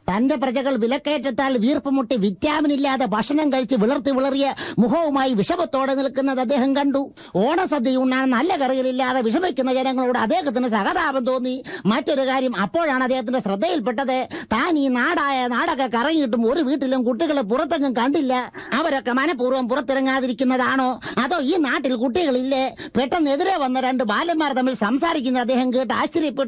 തന്റെ പ്രജകൾ വിലക്കയറ്റത്താൽ വീർപ്പുമുട്ടി വിറ്റാമിൻ ഇല്ലാതെ ഭക്ഷണം കഴിച്ച് വിളറിയ മുഖവുമായി വിഷമത്തോടെ നിൽക്കുന്നത് അദ്ദേഹം കണ്ടു. ഓണസദ്യ ഉണ്ണാൻ നല്ല കറികളില്ലാതെ വിഷമിക്കുന്ന ജനങ്ങളോട് അദ്ദേഹത്തിന് സഹതാപം തോന്നി. മറ്റൊരു കാര്യം അപ്പോഴാണ് അദ്ദേഹത്തിന്റെ ശ്രദ്ധയിൽപ്പെട്ടത്. താൻ ഈ നാടൊക്കെ കറങ്ങിയിട്ടും ഒരു വീട്ടിലും കുട്ടികളെ പുറത്തെങ്ങും കണ്ടില്ല. അവരൊക്കെ മനഃപൂർവ്വം പുറത്തിറങ്ങാതിരിക്കുന്നതാണോ അതോ ഈ നാട്ടിൽ കുട്ടികളില്ലേ? പെട്ടെന്ന് എതിരെ വന്ന രണ്ട് ബാലന്മാർ തമ്മിൽ സംസാരിക്കുന്ന അദ്ദേഹം കേട്ട് ആശ്ചര്യപ്പെട്ടു.